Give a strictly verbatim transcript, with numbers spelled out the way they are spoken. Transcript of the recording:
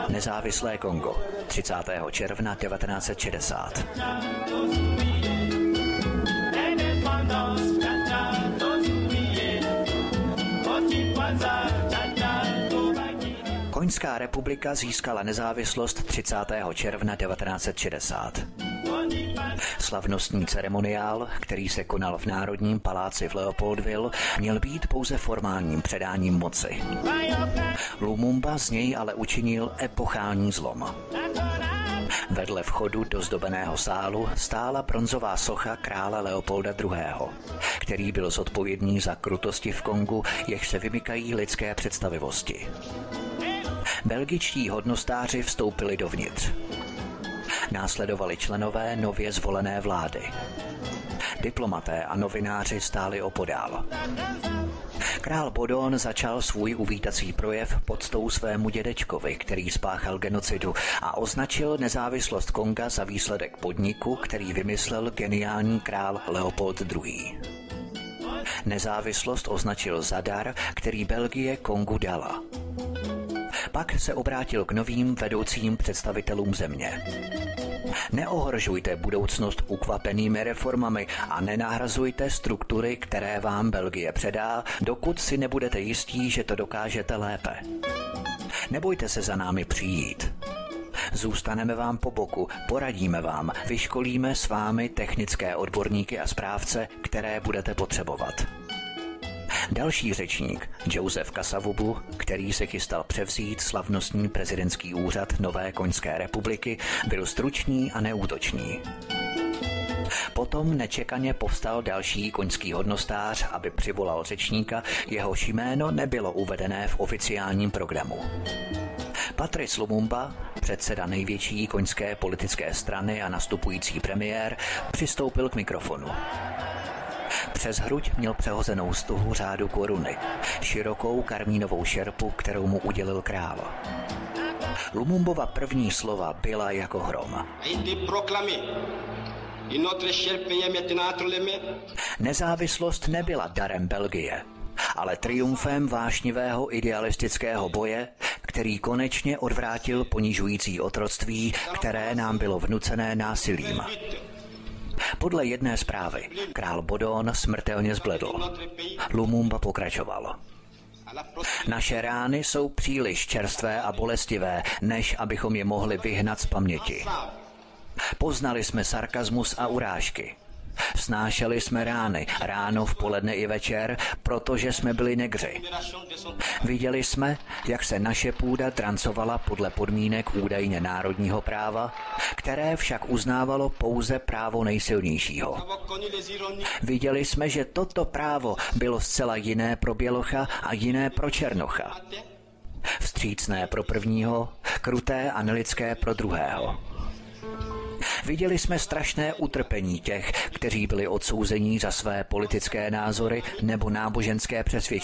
Nezávislé Kongo, třicátého června devatenáct set šedesát. Koňská republika získala nezávislost třicátého června devatenáct set šedesát. Slavnostní ceremoniál, který se konal v Národním paláci v Leopoldville, měl být pouze formálním předáním moci. Lumumba z něj ale učinil epochální zlom. Vedle vchodu do zdobeného sálu stála bronzová socha krále Leopolda druhého., který byl zodpovědný za krutosti v Kongu, jež se vymykají lidské představivosti. Belgičtí hodnostáři vstoupili dovnitř. Následovali členové nově zvolené vlády. Diplomaté a novináři stáli opodál. Král Bodon začal svůj uvítací projev poctou svému dědečkovi, který spáchal genocidu, a označil nezávislost Konga za výsledek podniku, který vymyslel geniální král Leopold druhý. Nezávislost označil za dar, který Belgie Kongu dala. Pak se obrátil k novým vedoucím představitelům země. Neohrožujte budoucnost ukvapenými reformami a nenahrazujte struktury, které vám Belgie předá, dokud si nebudete jistí, že to dokážete lépe. Nebojte se za námi přijít. Zůstaneme vám po boku, poradíme vám, vyškolíme s vámi technické odborníky a správce, které budete potřebovat. Další řečník, Joseph Kasavubu, který se chystal převzít slavnostní prezidentský úřad Nové Koňské republiky, byl stručný a neútočný. Potom nečekaně povstal další koňský hodnostář, aby přivolal řečníka, jehož jméno nebylo uvedené v oficiálním programu. Patrice Lumumba, předseda největší koňské politické strany a nastupující premiér, přistoupil k mikrofonu. Přes hruď měl přehozenou stuhu řádu koruny, širokou karmínovou šerpu, kterou mu udělil král. Lumumbova první slova byla jako hrom. Nezávislost nebyla darem Belgie, ale triumfem vášnivého idealistického boje, který konečně odvrátil ponižující otroctví, které nám bylo vnucené násilím. Podle jedné zprávy král Bodon smrtelně zbledl. Lumumba pokračoval. Naše rány jsou příliš čerstvé a bolestivé, než abychom je mohli vyhnat z paměti. Poznali jsme sarkazmus a urážky. Snášeli jsme rány, ráno, v poledne i večer, protože jsme byli negři. Viděli jsme, jak se naše půda drancovala podle podmínek údajně národního práva, které však uznávalo pouze právo nejsilnějšího. Viděli jsme, že toto právo bylo zcela jiné pro bělocha a jiné pro černocha. Vstřícné pro prvního, kruté a nelidské pro druhého. Viděli jsme strašné utrpení těch, kteří byli odsouzeni za své politické názory nebo náboženské přesvědčení.